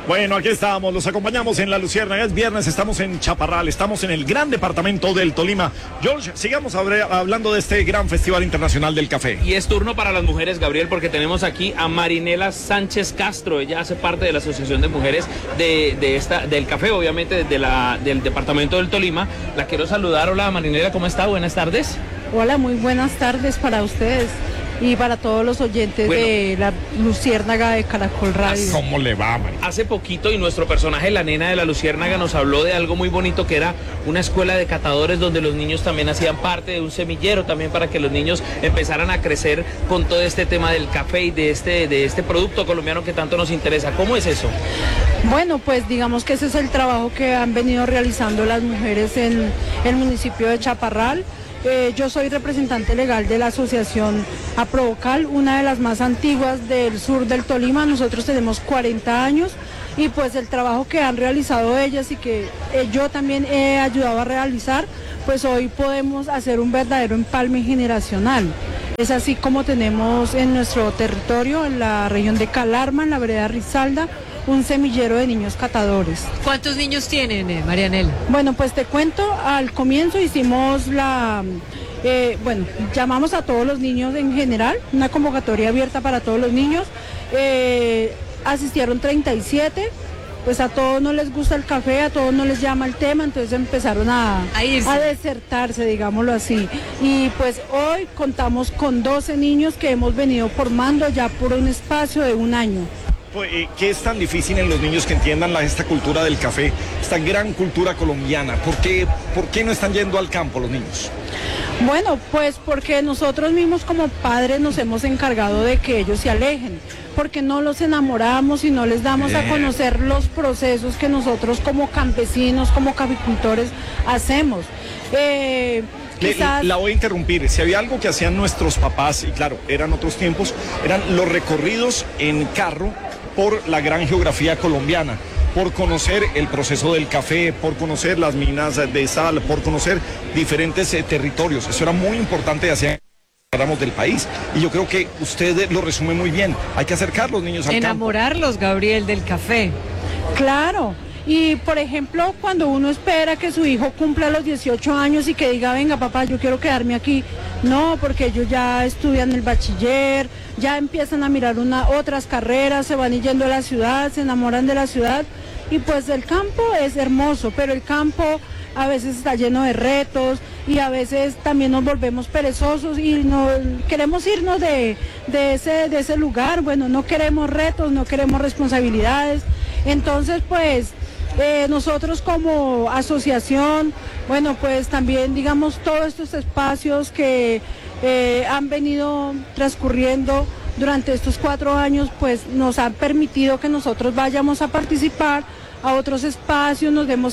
Bueno, aquí estamos, los acompañamos en La Luciérnaga. Es viernes, estamos en Chaparral, estamos en el gran departamento del Tolima. George, sigamos hablando de este gran Festival Internacional del Café. Y es turno para las mujeres, Gabriel, porque tenemos aquí a Marinela Sánchez Castro. Ella hace parte de la Asociación de Mujeres del Café, obviamente, del departamento del Tolima. La quiero saludar. Hola, Marinela, ¿cómo está? Buenas tardes. Hola, muy buenas tardes para ustedes y para todos los oyentes de La Luciérnaga de Caracol Radio. ¿Cómo le va, María? Hace poquito, y nuestro personaje, la nena de La Luciérnaga, nos habló de algo muy bonito que era una escuela de catadores donde los niños también hacían parte de un semillero también para que los niños empezaran a crecer con todo este tema del café y de este producto colombiano que tanto nos interesa. ¿Cómo es eso? Bueno, pues digamos que ese es el trabajo que han venido realizando las mujeres en el municipio de Chaparral. Yo soy representante legal de la asociación Aprovocal, una de las más antiguas del sur del Tolima. Nosotros tenemos 40 años y pues el trabajo que han realizado ellas y que yo también he ayudado a realizar, pues hoy podemos hacer un verdadero empalme generacional. Es así como tenemos en nuestro territorio, en la región de Calarma, en la vereda Risaralda, un semillero de niños catadores. ¿Cuántos niños tienen, Marianela? Bueno, pues te cuento, al comienzo hicimos llamamos a todos los niños en general, una convocatoria abierta para todos los niños, asistieron 37, pues a todos no les gusta el café, a todos no les llama el tema, entonces empezaron a desertarse, digámoslo así. Y pues hoy contamos con 12 niños que hemos venido formando ya por un espacio de un año. ¿Qué es tan difícil en los niños que entiendan esta cultura del café, esta gran cultura colombiana? ¿Por qué no están yendo al campo los niños? Bueno, pues porque nosotros mismos como padres nos hemos encargado de que ellos se alejen, porque no los enamoramos y no les damos a conocer los procesos que nosotros como campesinos, como caficultores hacemos. La voy a interrumpir. Si había algo que hacían nuestros papás, y claro, eran otros tiempos, eran los recorridos en carro por la gran geografía colombiana, por conocer el proceso del café, por conocer las minas de sal, por conocer diferentes territorios. Eso era muy importante hacia del país, y yo creo que usted lo resume muy bien. Hay que acercar los niños al campo. Enamorarlos, Gabriel, del café. Claro. Y por ejemplo, cuando uno espera que su hijo cumpla los 18 años y que diga, venga papá, yo quiero quedarme aquí, no, porque ellos ya estudian el bachiller, ya empiezan a mirar otras carreras, se van yendo a la ciudad, se enamoran de la ciudad, y pues el campo es hermoso, pero el campo a veces está lleno de retos y a veces también nos volvemos perezosos y no queremos irnos de ese lugar. Bueno, no queremos retos, no queremos responsabilidades. Entonces pues nosotros como asociación, bueno, pues también digamos todos estos espacios que han venido transcurriendo durante estos 4 años, pues nos han permitido que nosotros vayamos a participar a otros espacios, nos demos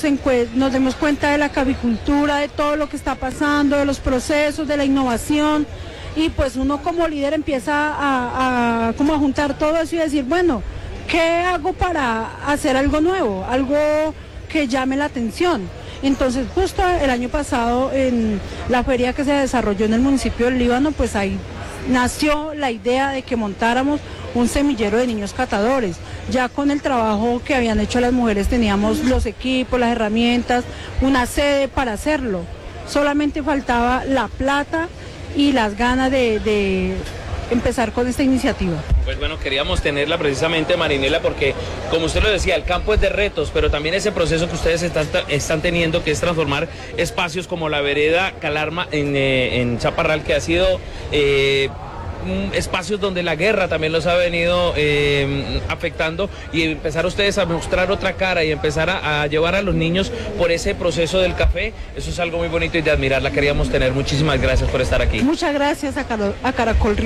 cuenta de la caficultura, de todo lo que está pasando, de los procesos, de la innovación, y pues uno como líder empieza a juntar todo eso y decir, bueno, ¿qué hago para hacer algo nuevo, algo que llame la atención? Entonces justo el año pasado en la feria que se desarrolló en el municipio del Líbano, pues ahí nació la idea de que montáramos un semillero de niños catadores. Ya con el trabajo que habían hecho las mujeres teníamos los equipos, las herramientas, una sede para hacerlo. Solamente faltaba la plata y las ganas de empezar con esta iniciativa. Pues bueno, queríamos tenerla precisamente, Marinela, porque como usted lo decía, el campo es de retos, pero también ese proceso que ustedes están teniendo, que es transformar espacios como la vereda Calarma en Chaparral, que ha sido espacios donde la guerra también los ha venido afectando, y empezar ustedes a mostrar otra cara y empezar a llevar a los niños por ese proceso del café. Eso es algo muy bonito y de admirar. La queríamos tener. Muchísimas gracias por estar aquí. Muchas gracias a Caracol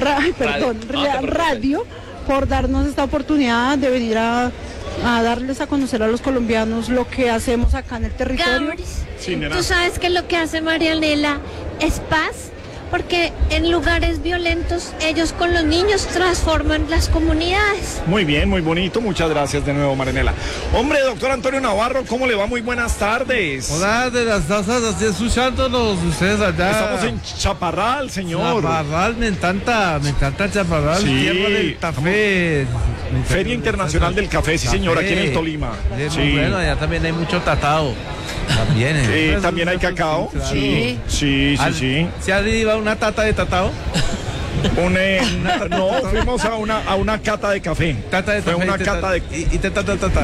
Radio por darnos esta oportunidad de venir a darles a conocer a los colombianos lo que hacemos acá en el territorio. Gabris, ¿tú sabes que lo que hace Marianela es paz? porque en lugares violentos ellos con los niños transforman las comunidades. Muy bien, muy bonito. Muchas gracias de nuevo, Marianela. Hombre, doctor Antonio Navarro, ¿cómo le va? Muy buenas tardes. Hola, de las tazas, así escuchándonos ustedes allá. Estamos en Chaparral, señor. Chaparral, me encanta Chaparral, Sí, tierra del café. Feria Internacional del Café, sí, señor, aquí en el Tolima. Sí. Bueno, allá también hay mucho tatao. También, también hay cacao. Claro. Sí. ¿Se ha ido a una tata de tatao? No, fuimos a una cata de café. Tata de Fue café. una cata de... Y tata.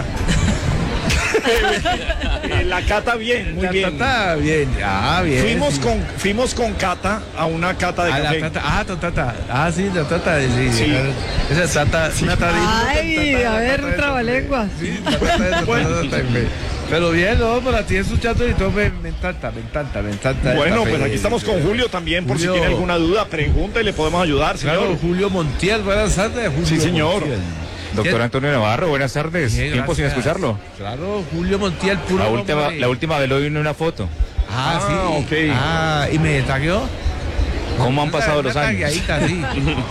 La cata bien, muy bien. Tata, bien. Ah, bien. Fuimos con Cata a una cata de café. Tata. Sí, la tata. Sí. Esa tata, una tata. Ay, a ver, trabalenguas. Sí, tata. Pero bien, no, para ti escuchando y todo me encanta. Bueno, pues aquí estamos con Julio también, por si tiene alguna duda, pregunta y le podemos ayudar, señor. Claro, Julio Montiel, buenas tardes. Julio Sí, señor. Montiel. Doctor Antonio Navarro, buenas tardes. Bien, Tiempo sin gracias. escucharlo. Claro, Julio Montiel, puro La última vez lo vi en una foto. Sí. Ok. ¿Y me tagueó? ¿Cómo han pasado los años? Tagueadita, sí.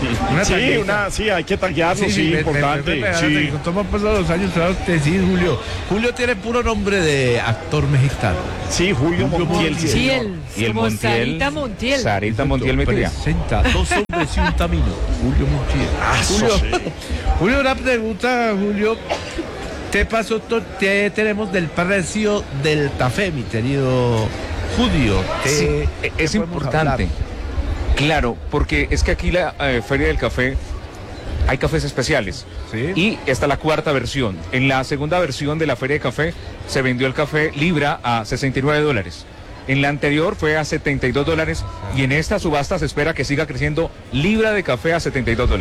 Sí, hay que taguearlo, sí, importante. Sí. ¿Cómo han pasado los años? Claro que sí, Julio. Julio tiene puro nombre de actor mexicano. Sí, Julio Montiel. Sí, Sí, señor. Y el como Montiel. Sarita Montiel me cría. Presenta dos hombres y un camino. Julio Montiel. Julio, una pregunta, Julio. ¿Qué pasó? ¿Qué tenemos del precio del café, mi querido Julio? Sí, es importante. Claro, porque es que aquí la Feria del Café hay cafés especiales. Sí. Y esta es la cuarta versión. En la segunda versión de la Feria de Café se vendió el café libra a $69. En la anterior fue a $72 y en esta subasta se espera que siga creciendo libra de café a $72.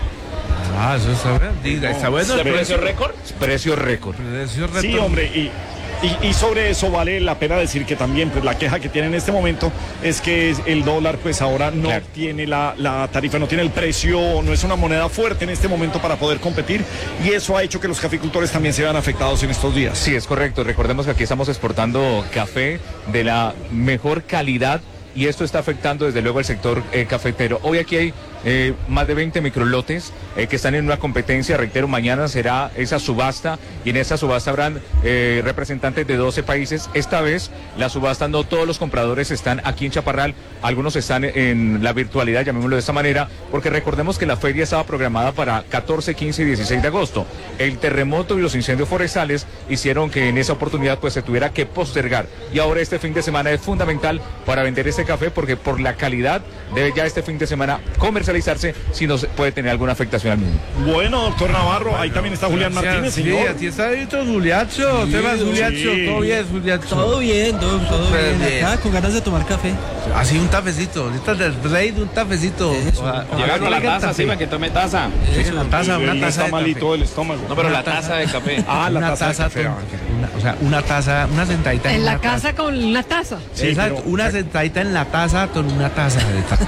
Eso está bien. Está bueno. ¿El precio récord? Precio récord. Sí, hombre, y sobre eso vale la pena decir que también pues la queja que tiene en este momento es que el dólar pues ahora no tiene la tarifa, no tiene el precio, no es una moneda fuerte en este momento para poder competir y eso ha hecho que los caficultores también se vean afectados en estos días. Sí, es correcto. Recordemos que aquí estamos exportando café de la mejor calidad y esto está afectando desde luego el sector cafetero. Hoy aquí hay más de 20 microlotes que están en una competencia. Reitero, mañana será esa subasta y en esa subasta habrán representantes de 12 países. Esta vez la subasta no todos los compradores están aquí en Chaparral, algunos están en la virtualidad, llamémoslo de esta manera, porque recordemos que la feria estaba programada para 14, 15 y 16 de agosto. El terremoto y los incendios forestales hicieron que en esa oportunidad pues se tuviera que postergar y ahora este fin de semana es fundamental para vender este café porque por la calidad debe ya este fin de semana comercializarse si no puede tener alguna afectación al mismo. Bueno, doctor Navarro, ahí también está Julián Martínez, señor. Sí, aquí está listo Juliacho. Sí, ¿Qué más, Juliacho? sí. ¿Todo bien, Juliacho? Todo bien, todo bien. Acá con ganas de tomar café. Así un tafecito. Ahorita del rey de un tafecito. Llegaron a la taza, sí, para que tome taza. Sí, una taza Está de malito café. el estómago. No, pero la taza de café. La Una taza de café. una taza, una sentadita En la una casa con una taza. Sí, Exacto, pero- una sentadita en la taza con una taza de café.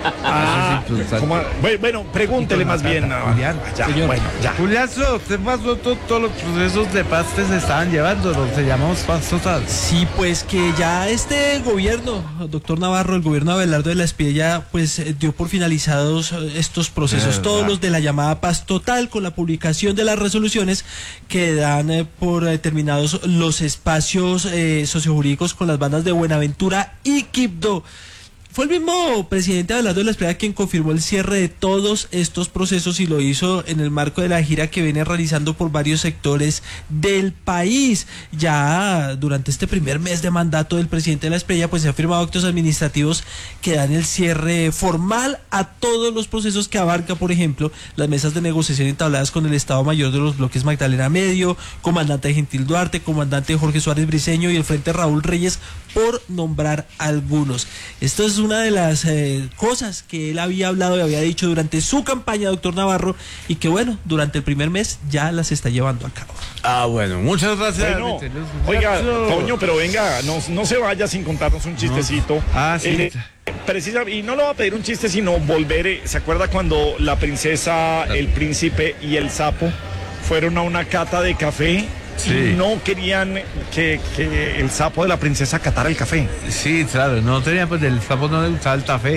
Bueno, pregúntele más bien. Julián, Ya, bueno, ya. Juliazo, ¿qué pasó? Todos los procesos de paz se estaban llevando, lo que llamamos paz total. Sí, pues que ya este gobierno, doctor Navarro, el gobierno de Abelardo de la Espriella, pues dio por finalizados estos procesos, ¿Verdad? todos los de la llamada paz total, con la publicación de las resoluciones que dan por terminados los espacios sociojurídicos con las bandas de Buenaventura y Quibdó. Fue el mismo presidente Abelardo de la Espriella quien confirmó el cierre de todos estos procesos y lo hizo en el marco de la gira que viene realizando por varios sectores del país. Ya durante este primer mes de mandato del presidente de la Espriella, pues se han firmado actos administrativos que dan el cierre formal a todos los procesos que abarca, por ejemplo, las mesas de negociación entabladas con el Estado Mayor de los bloques Magdalena Medio, comandante Gentil Duarte, comandante Jorge Suárez Briceño y el Frente Raúl Reyes, por nombrar algunos. Esto es una de las cosas que él había hablado y había dicho durante su campaña, doctor Navarro, y que bueno, durante el primer mes ya las está llevando a cabo. Bueno, muchas gracias. Bueno, oiga, Toño, pero venga, no se vaya sin contarnos un chistecito. Sí. Y no le va a pedir un chiste, sino volver. ¿Se acuerda cuando la princesa, el príncipe y el sapo fueron a una cata de café? Sí. Y no querían que el sapo de la princesa catara el café. Sí, claro, no tenía, pues el sapo no le gustaba el café.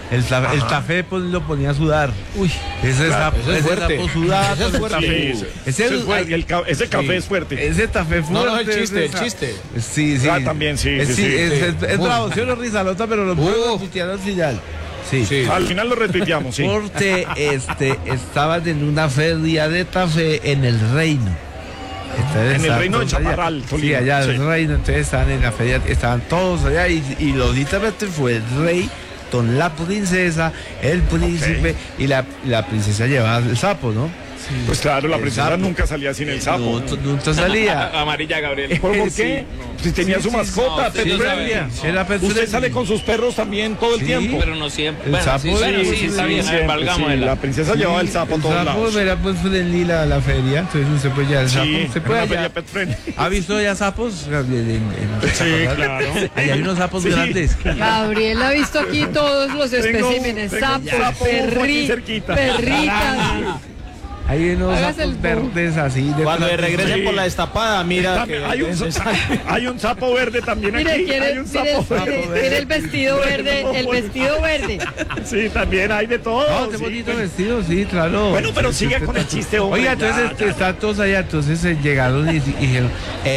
El café pues, lo ponía a sudar. Uy, Ese sapo fuerte. sudaba Ese es con el fuerte. café. Ese es fuerte, y ese café es fuerte. Ese café fuerte. No, el chiste, ese el chiste. Sí, sí. Ah, también, sí, Es, sí, sí. es bravo, sí, una risalota, pero lo puedo putear al final. Sí. Sí. Al final lo retuiteamos, sí. Porque estaban en una feria de café en el Reino. Entonces, En el Reino de todos allá. Chaparral, Sí, Tolima. allá en Sí. el Reino, entonces estaban en la feria, estaban todos allá y lógicamente fue el rey con la princesa, el príncipe y la princesa llevaba el sapo, ¿no? Pues claro, la El princesa sapo. nunca salía sin el sapo. Nunca salía. Amarilla, Gabriel. ¿Por qué? Si tenía su mascota, usted pet no friendly. sabe. Era pet Usted friendly. sale con sus perros también todo el Sí, tiempo. Pero no siempre. El Bueno, sapo, sí, bueno, sí, sí, sí, está sí, bien, siempre, valgámosla. sí, la princesa llevaba el sapo a todos El lados. sapo era pues friendly la feria, entonces usted puede llevar el sapo. Sí, Se puede una feria allá. pet friendly. ¿Ha visto ya sapos? Sí, claro. Ahí hay unos sapos Sí. grandes. Gabriel ha visto aquí todos los Tengo- especímenes, tengo un sapos, sapo aquí cerquita. perritas. Hay unos Hágase el sapos verdes así. De Cuando le plástico. regresen por la destapada, mira que Hay un sapo verde también Mire, aquí. quiere, Hay un sapo verde. mire el vestido verde, el vestido verde. Sí, también hay de todo. No, qué sí. bonito vestido, sí, claro. Bueno, pero sigue con el chiste, hombre. Oiga, entonces ya. están todos allá, entonces llegaron y dijeron,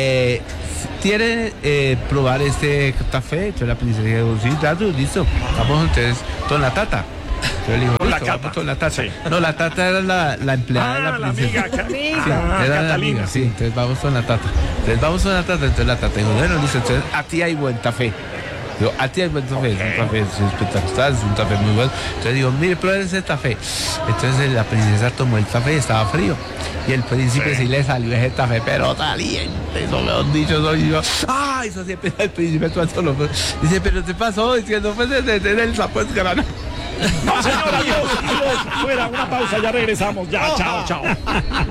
¿quieren probar este café? Entonces la princesa dijo, sí, claro, listo. Vamos entonces con la tata. Entonces le dijo, Con la listo, cata. vamos con la tata. Sí. No, la tata era la empleada de Ah, la la princesa. amiga. Sí, Ah, era la Catalina, amiga, sí. Entonces vamos con la tata. Entonces la tata dijo, bueno, listo, entonces a ti hay buen café. Digo, a ti hay buen café, es un café espectacular, es un café muy bueno. Entonces digo, mire, prueben ese café. Entonces la princesa tomó el café y estaba frío. Y el príncipe sí le salió ese café, pero caliente, eso me han dicho, soy yo. ¡Ay! Eso siempre el príncipe todo lo dice, pero te pasó diciendo, pues desde el sapo es grana. No, señora, adiós, adiós. Fuera, una pausa, ya regresamos. Ya, chao, chao.